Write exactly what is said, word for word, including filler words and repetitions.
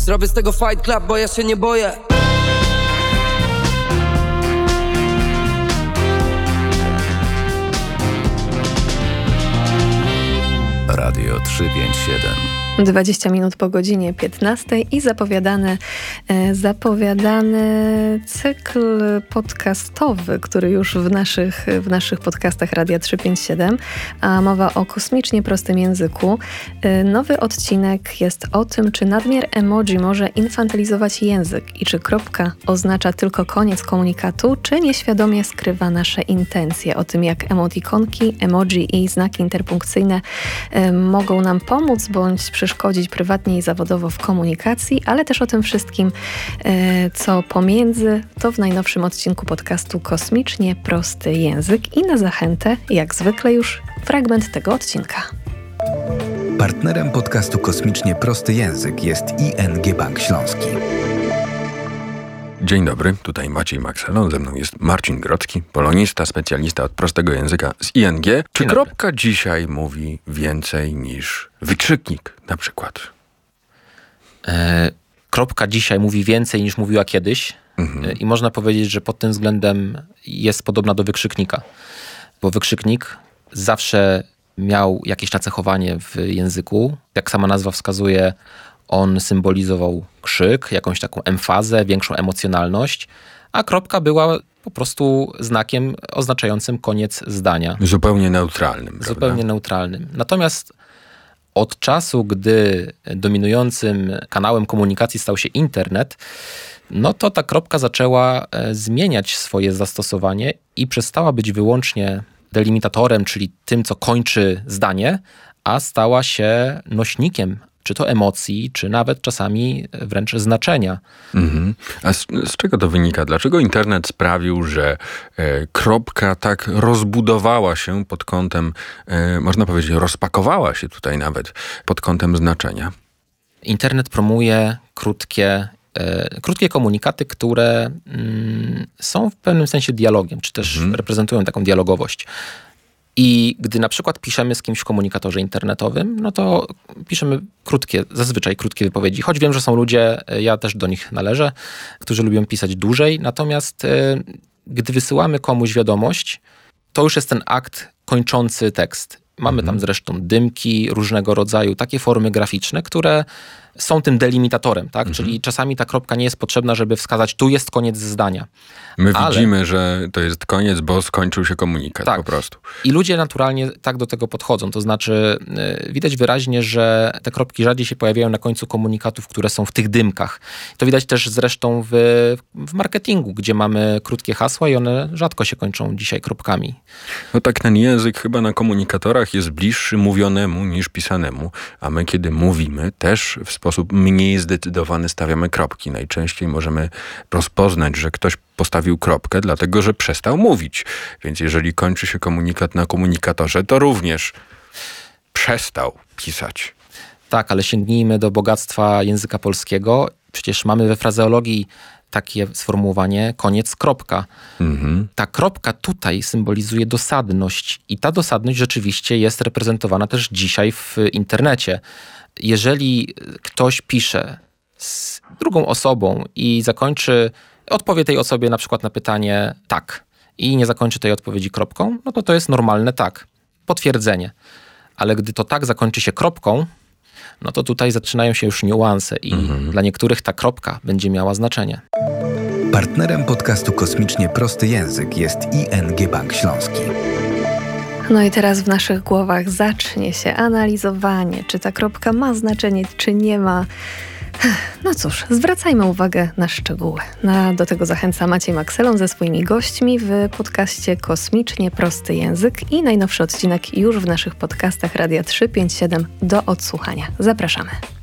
Zrobię z tego fight club, bo ja się nie boję. Radio trzysta pięćdziesiąt siedem. dwadzieścia minut po godzinie piętnastej i zapowiadany, e, zapowiadany cykl podcastowy, który już w naszych, w naszych podcastach Radia trzysta pięćdziesiąt siedem, a mowa o kosmicznie prostym języku. E, nowy odcinek jest o tym, czy nadmiar emoji może infantylizować język i czy kropka oznacza tylko koniec komunikatu, czy nieświadomie skrywa nasze intencje. O tym, jak emotikonki, emoji i znaki interpunkcyjne e, mogą nam pomóc bądź przeszkodzić prywatnie i zawodowo w komunikacji, ale też o tym wszystkim, co pomiędzy, to w najnowszym odcinku podcastu Kosmicznie Prosty Język i na zachętę, jak zwykle już, fragment tego odcinka. Partnerem podcastu Kosmicznie Prosty Język jest I N G Bank Śląski. Dzień dobry, tutaj Maciej Makselon, ze mną jest Marcin Grodzki, polonista, specjalista od prostego języka z I N G. Czy kropka dzisiaj mówi więcej niż wykrzyknik na przykład? E, kropka dzisiaj mówi więcej niż mówiła kiedyś mhm. e, i można powiedzieć, że pod tym względem jest podobna do wykrzyknika, bo wykrzyknik zawsze miał jakieś nacechowanie w języku, jak sama nazwa wskazuje. On symbolizował krzyk, jakąś taką emfazę, większą emocjonalność, a kropka była po prostu znakiem oznaczającym koniec zdania. Zupełnie neutralnym, prawda? Zupełnie neutralnym. Natomiast od czasu, gdy dominującym kanałem komunikacji stał się internet, no to ta kropka zaczęła zmieniać swoje zastosowanie i przestała być wyłącznie delimitatorem, czyli tym, co kończy zdanie, a stała się nośnikiem czy to emocji, czy nawet czasami wręcz znaczenia. Mhm. A z, z czego to wynika? Dlaczego internet sprawił, że e, kropka tak rozbudowała się pod kątem, e, można powiedzieć, rozpakowała się tutaj nawet pod kątem znaczenia? Internet promuje krótkie, e, krótkie komunikaty, które mm, są w pewnym sensie dialogiem, czy też mhm. reprezentują taką dialogowość. I gdy na przykład piszemy z kimś w komunikatorze internetowym, no to piszemy krótkie, zazwyczaj krótkie wypowiedzi. Choć wiem, że są ludzie, ja też do nich należę, którzy lubią pisać dłużej. Natomiast y, gdy wysyłamy komuś wiadomość, to już jest ten akt kończący tekst. Mamy mhm. tam zresztą dymki różnego rodzaju, takie formy graficzne, które są tym delimitatorem, tak? Mhm. Czyli czasami ta kropka nie jest potrzebna, żeby wskazać, tu jest koniec zdania. My Ale... widzimy, że to jest koniec, bo skończył się komunikat tak. po prostu. I ludzie naturalnie tak do tego podchodzą. To znaczy yy, widać wyraźnie, że te kropki rzadziej się pojawiają na końcu komunikatów, które są w tych dymkach. To widać też zresztą w, w marketingu, gdzie mamy krótkie hasła i one rzadko się kończą dzisiaj kropkami. No tak, ten język chyba na komunikatorach jest bliższy mówionemu niż pisanemu, a my kiedy mówimy też w sposób mniej zdecydowany stawiamy kropki. Najczęściej możemy rozpoznać, że ktoś postawił kropkę, dlatego że przestał mówić. Więc jeżeli kończy się komunikat na komunikatorze, to również przestał pisać. Tak, ale sięgnijmy do bogactwa języka polskiego. Przecież mamy we frazeologii takie sformułowanie koniec, kropka. Mhm. Ta kropka tutaj symbolizuje dosadność i ta dosadność rzeczywiście jest reprezentowana też dzisiaj w internecie. Jeżeli ktoś pisze z drugą osobą i zakończy, odpowie tej osobie na przykład na pytanie tak i nie zakończy tej odpowiedzi kropką, no to to jest normalne tak, potwierdzenie. Ale gdy to tak zakończy się kropką, no to tutaj zaczynają się już niuanse i mhm. dla niektórych ta kropka będzie miała znaczenie. Partnerem podcastu Kosmicznie Prosty Język jest I N G Bank Śląski. No i teraz w naszych głowach zacznie się analizowanie, czy ta kropka ma znaczenie, czy nie ma. No cóż, zwracajmy uwagę na szczegóły. Na, do tego zachęca Maciej Makselon ze swoimi gośćmi w podcaście Kosmicznie Prosty Język i najnowszy odcinek już w naszych podcastach Radia trzysta pięćdziesiąt siedem do odsłuchania. Zapraszamy.